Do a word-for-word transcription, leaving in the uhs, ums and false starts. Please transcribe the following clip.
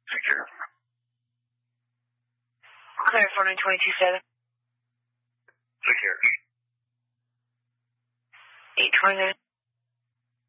Take care. Clear four nine two seven. Take care. eight twenty-nine.